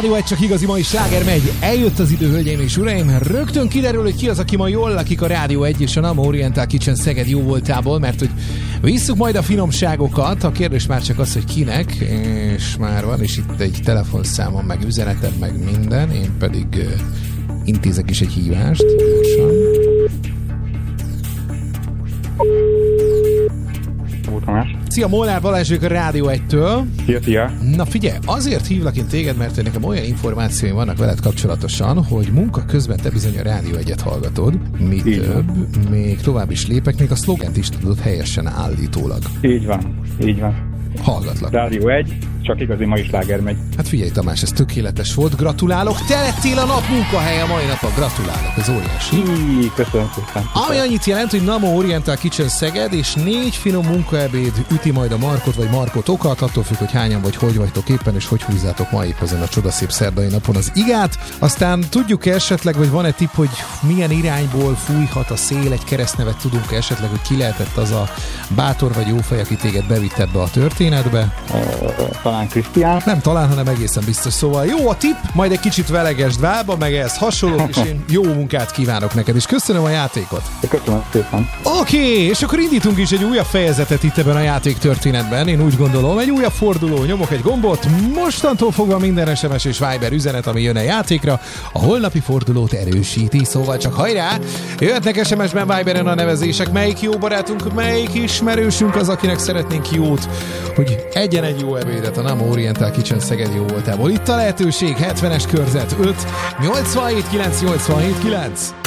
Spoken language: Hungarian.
Rádió egy csak igazi mai sláger megy. Eljött az idő, hölgyeim és uraim. Rögtön kiderül, hogy ki az, aki ma jól lakik a Rádió 1 és a Nama Oriental Kitchen Szeged jó voltából, mert hogy visszük majd a finomságokat. A kérdés már csak az, hogy kinek, és már van is itt egy telefonszámom, meg üzenetem, meg minden. Én pedig intézek is egy hívást. Gyorsan. Szia, Molnár Balázs vagyok a Rádió 1-től. Szia. Na figyelj, azért hívlak én téged, mert nekem olyan információim vannak veled kapcsolatosan, hogy munka közben te bizony a Rádió 1-et hallgatod. Mi több, még tovább is lépek, még a szlogent is tudod helyesen állítólag. Így van. Hallgatlak. Rádió 1, csak igazi mai sláger megy. Hát figyelj Tamás, ez tökéletes volt, gratulálok, te lettél a nap munkahelye mai napon, gratulálok, ez óriási. Köszönöm szépen. Ami annyit jelent, hogy Nama Oriental Kitchen Szeged és 4 finom munkaebéd üti majd a Markot vagy Markotokat, attól függ, hogy hányan vagy hogy vagytok éppen, és hogy húzzátok ma épp ezen a csodaszép szerdai napon az igát. Aztán tudjuk esetleg, vagy van-e tipp, hogy milyen irányból fújhat a szél, egy keresztnevet tudunk esetleg, hogy ki lehetett az a bátor vagy jófej, aki téged bevitt ebbe a történetbe? Talán Krisztián. Nem talán, hanem egészen biztos. Szóval jó a tipp, majd egy kicsit velegesd válba, meg ehhez hasonlók, és én jó munkát kívánok neked, és köszönöm a játékot. Köszönöm szépen. Oké, és akkor indítunk is egy újabb fejezetet itt ebben a játék történetben. Én úgy gondolom, egy újabb forduló, nyomok egy gombot, mostantól fogva minden SMS és Viber üzenet, ami jön a játékra, a holnapi fordulót erősíti, szóval csak hajrá! Jöhetnek SMS-ben, Viberen a nevezések, melyik jó barátunk, melyik ismerősünk az, akinek szeretnénk jót, hogy egyen egy jó ebédet a Nama Oriental Kitchen Szeged jó voltából. Itt a lehetőség, 70-es körzet 5 87 9 87 9.